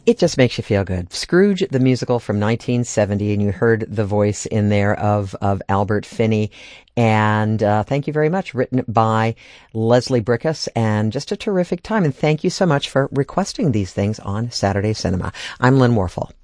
It just makes you feel good. Scrooge, the musical from 1970, and you heard the voice in there of Albert Finney. And thank you very much. Written by Leslie Brickus, and just a terrific time. And thank you so much for requesting these things on Saturday Cinema. I'm Lynn Warfel.